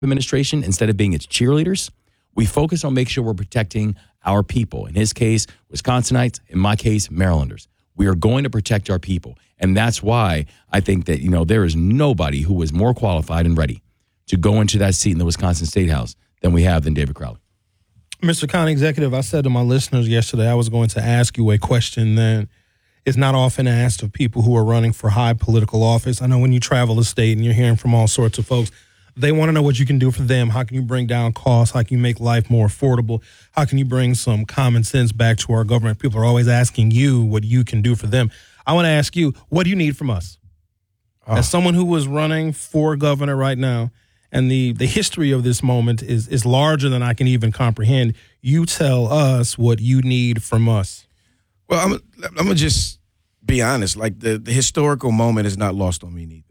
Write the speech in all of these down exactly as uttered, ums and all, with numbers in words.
administration, instead of being its cheerleaders, we focus on making sure we're protecting our people. In his case, Wisconsinites. In my case, Marylanders. We are going to protect our people. And that's why I think that, you know, there is nobody who is more qualified and ready to go into that seat in the Wisconsin State House than we have than David Crowley. Mister County Executive, I said to my listeners yesterday I was going to ask you a question that is not often asked of people who are running for high political office. I know when you travel the state and you're hearing from all sorts of folks, they want to know what you can do for them. How can you bring down costs? How can you make life more affordable? How can you bring some common sense back to our government? People are always asking you what you can do for them. I want to ask you, what do you need from us? Oh. As someone who is running for governor right now, and the, the history of this moment is, is larger than I can even comprehend, you tell us what you need from us. Well, I'm, I'm going to just be honest. Like, the, the historical moment is not lost on me neither.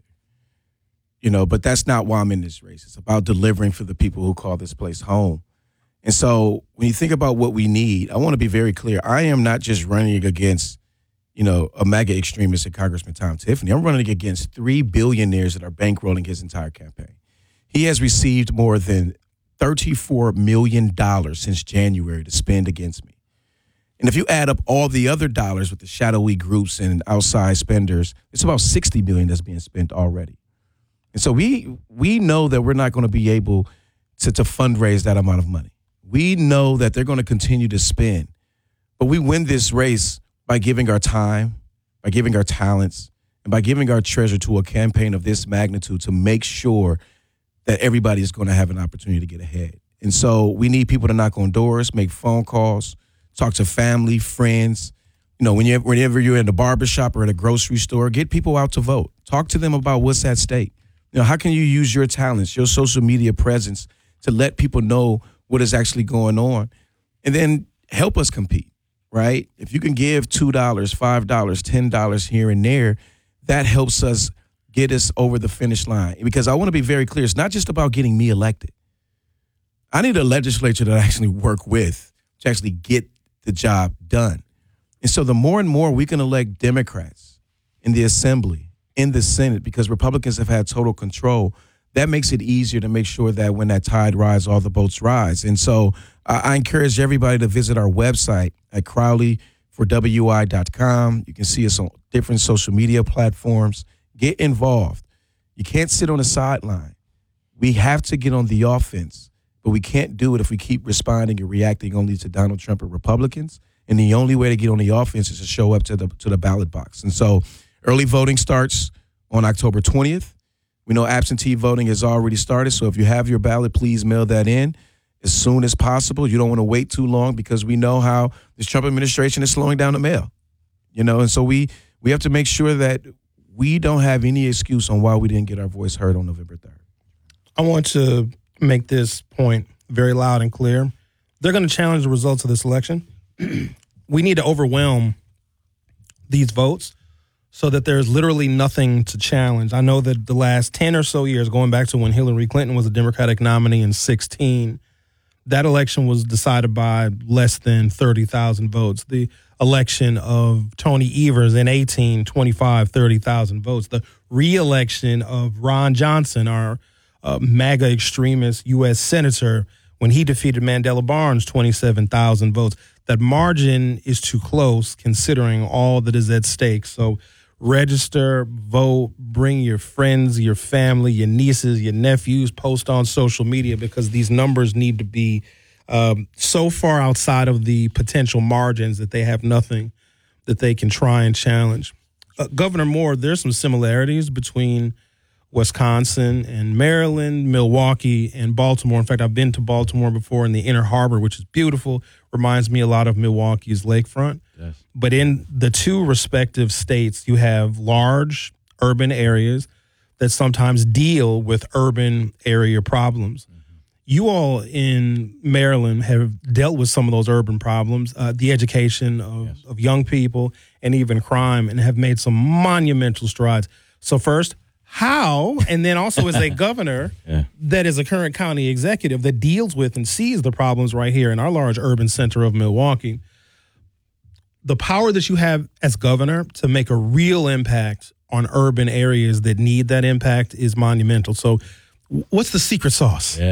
You know, but that's not why I'm in this race. It's about delivering for the people who call this place home. And so when you think about what we need, I want to be very clear. I am not just running against, you know, a mega extremist at Congressman Tom Tiffany. I'm running against three billionaires that are bankrolling his entire campaign. He has received more than thirty-four million dollars since January to spend against me. And if you add up all the other dollars with the shadowy groups and outside spenders, it's about sixty million dollars that's being spent already. And so we we know that we're not going to be able to, to fundraise that amount of money. We know that they're going to continue to spend. But we win this race by giving our time, by giving our talents, and by giving our treasure to a campaign of this magnitude to make sure that everybody is going to have an opportunity to get ahead. And so we need people to knock on doors, make phone calls, talk to family, friends. You know, when you, whenever you're in the barbershop or at a grocery store, get people out to vote. Talk to them about what's at stake. You know, how can you use your talents, your social media presence to let people know what is actually going on? And then help us compete, right? If you can give two dollars, five dollars, ten dollars here and there, that helps us get us over the finish line. Because I want to be very clear, it's not just about getting me elected. I need a legislature that I actually work with to actually get the job done. And so the more and more we can elect Democrats in the Assembly, in the Senate, because Republicans have had total control, that makes it easier to make sure that when that tide rises, all the boats rise. And so uh, I encourage everybody to visit our website at crowley for w i dot com. You can see us on different social media platforms. Get involved. You can't sit on the sideline. We have to get on the offense, but we can't do it if we keep responding and reacting only to Donald Trump and Republicans. And the only way to get on the offense is to show up to the to the ballot box. And so early voting starts on October twentieth. We know absentee voting has already started, so if you have your ballot, please mail that in as soon as possible. You don't want to wait too long because we know how this Trump administration is slowing down the mail. You know, and so we we have to make sure that we don't have any excuse on why we didn't get our voice heard on November third. I want to make this point very loud and clear. They're going to challenge the results of this election. We need to overwhelm these votes so that there's literally nothing to challenge. I know that the last ten or so years, going back to when Hillary Clinton was a Democratic nominee in sixteen, that election was decided by less than thirty thousand votes. The election of Tony Evers in eighteen, twenty-five, thirty thousand votes. The re-election of Ron Johnson, our uh, MAGA extremist U S senator, when he defeated Mandela Barnes, twenty-seven thousand votes. That margin is too close considering all that is at stake. So register, vote, bring your friends, your family, your nieces, your nephews, post on social media because these numbers need to be um, so far outside of the potential margins that they have nothing that they can try and challenge. Uh, Governor Moore, there's some similarities between Wisconsin and Maryland, Milwaukee, and Baltimore. In fact, I've been to Baltimore before in the Inner Harbor, which is beautiful. Reminds me a lot of Milwaukee's lakefront. Yes. But in the two respective states, you have large urban areas that sometimes deal with urban area problems. Mm-hmm. You all in Maryland have dealt with some of those urban problems, uh, the education of, yes. of young people and even crime, and have made some monumental strides. So first, how, and then also as a governor yeah. that is a current county executive that deals with and sees the problems right here in our large urban center of Milwaukee, the power that you have as governor to make a real impact on urban areas that need that impact is monumental. So What's the secret sauce? Yeah.